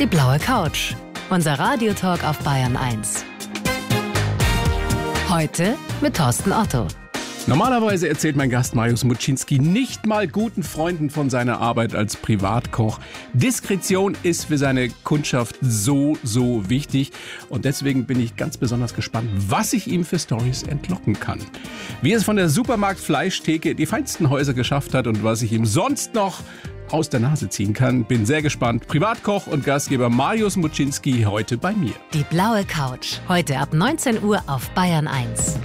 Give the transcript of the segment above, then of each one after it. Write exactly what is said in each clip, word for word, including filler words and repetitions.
Die blaue Couch. Unser Radiotalk auf Bayern eins. Heute mit Thorsten Otto. Normalerweise erzählt mein Gast Mariusz Muczynski nicht mal guten Freunden von seiner Arbeit als Privatkoch. Diskretion ist für seine Kundschaft so, so wichtig. Und deswegen bin ich ganz besonders gespannt, was ich ihm für Storys entlocken kann. Wie es von der Supermarkt-Fleischtheke die feinsten Häuser geschafft hat und was ich ihm sonst noch aus der Nase ziehen kann. Bin sehr gespannt. Privatkoch und Gastgeber Mariusz Muczynski heute bei mir. Die blaue Couch. Heute ab neunzehn Uhr auf Bayern eins.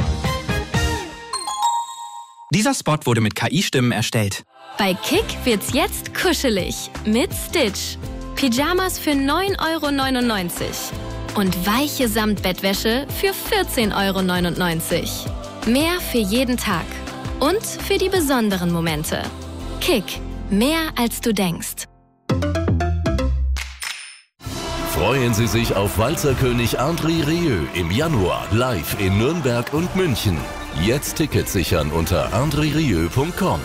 Dieser Spot wurde mit K I-Stimmen erstellt. Bei Kick wird's jetzt kuschelig mit Stitch. Pyjamas für neun Euro neunundneunzig und weiche Samtbettwäsche für vierzehn Euro neunundneunzig. Mehr für jeden Tag und für die besonderen Momente. Kick, mehr als du denkst. Freuen Sie sich auf Walzerkönig André Rieu im Januar live in Nürnberg und München. Jetzt Tickets sichern unter andre rieu punkt com.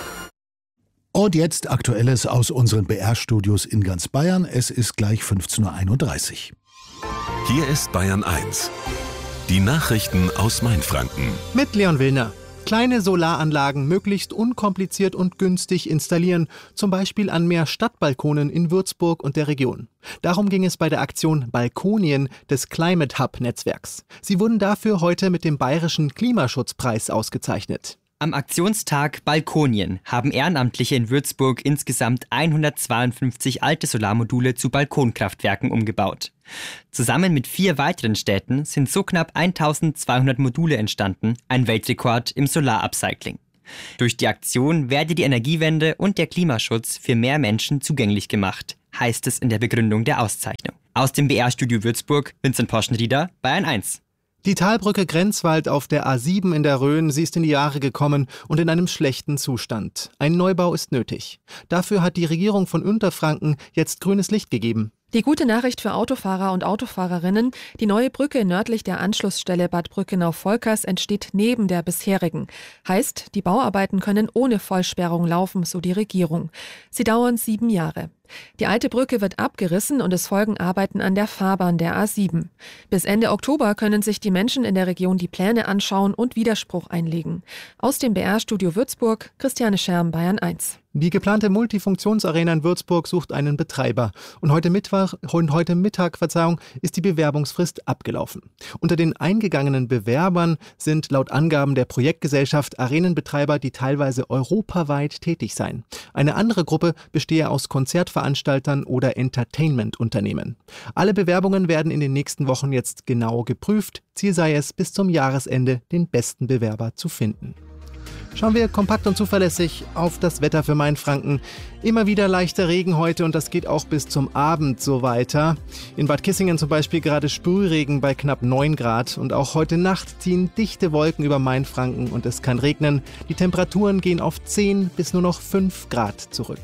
Und jetzt Aktuelles aus unseren B R-Studios in ganz Bayern. Es ist gleich fünfzehn Uhr einunddreißig. Hier ist Bayern eins. Die Nachrichten aus Mainfranken. Mit Leon Willner. Kleine Solaranlagen möglichst unkompliziert und günstig installieren, zum Beispiel an mehr Stadtbalkonen in Würzburg und der Region. Darum ging es bei der Aktion Balkonien des Climate Hub-Netzwerks. Sie wurden dafür heute mit dem Bayerischen Klimaschutzpreis ausgezeichnet. Am Aktionstag Balkonien haben Ehrenamtliche in Würzburg insgesamt hundertzweiundfünfzig alte Solarmodule zu Balkonkraftwerken umgebaut. Zusammen mit vier weiteren Städten sind so knapp eintausendzweihundert Module entstanden, ein Weltrekord im Solarupcycling. Durch die Aktion werde die Energiewende und der Klimaschutz für mehr Menschen zugänglich gemacht, heißt es in der Begründung der Auszeichnung. Aus dem B R-Studio Würzburg, Vincent Poschenrieder, Bayern eins. Die Talbrücke Grenzwald auf der A sieben in der Rhön, sie ist in die Jahre gekommen und in einem schlechten Zustand. Ein Neubau ist nötig. Dafür hat die Regierung von Unterfranken jetzt grünes Licht gegeben. Die gute Nachricht für Autofahrer und Autofahrerinnen: Die neue Brücke nördlich der Anschlussstelle Bad Brückenau-Volkers entsteht neben der bisherigen. Heißt, die Bauarbeiten können ohne Vollsperrung laufen, so die Regierung. Sie dauern sieben Jahre. Die alte Brücke wird abgerissen und es folgen Arbeiten an der Fahrbahn der A sieben. Bis Ende Oktober können sich die Menschen in der Region die Pläne anschauen und Widerspruch einlegen. Aus dem B R-Studio Würzburg, Christiane Scherm, Bayern eins. Die geplante Multifunktionsarena in Würzburg sucht einen Betreiber. Und heute Mittwoch, heute Mittag, Verzeihung, ist die Bewerbungsfrist abgelaufen. Unter den eingegangenen Bewerbern sind laut Angaben der Projektgesellschaft Arenenbetreiber, die teilweise europaweit tätig seien. Eine andere Gruppe bestehe aus Konzertveranstaltern oder Entertainment-Unternehmen. Alle Bewerbungen werden in den nächsten Wochen jetzt genau geprüft. Ziel sei es, bis zum Jahresende den besten Bewerber zu finden. Schauen wir kompakt und zuverlässig auf das Wetter für Mainfranken. Immer wieder leichter Regen heute und das geht auch bis zum Abend so weiter. In Bad Kissingen zum Beispiel gerade Sprühregen bei knapp neun Grad. Und auch heute Nacht ziehen dichte Wolken über Mainfranken und es kann regnen. Die Temperaturen gehen auf zehn bis nur noch fünf Grad zurück.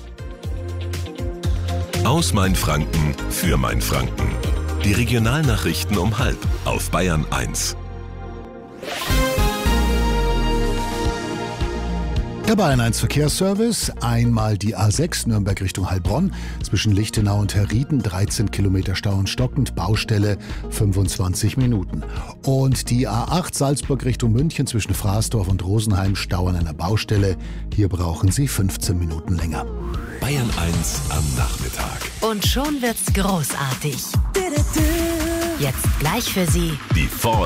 Aus Mainfranken für Mainfranken. Die Regionalnachrichten um halb auf Bayern eins. Der Bayern eins Verkehrsservice, einmal die A sechs Nürnberg Richtung Heilbronn, zwischen Lichtenau und Herrieden, dreizehn Kilometer Stau und stockend, Baustelle fünfundzwanzig Minuten. Und die A acht Salzburg Richtung München zwischen Fraßdorf und Rosenheim, Stau an einer Baustelle, hier brauchen Sie fünfzehn Minuten länger. Bayern eins am Nachmittag. Und schon wird's großartig. Jetzt gleich für Sie Die Ford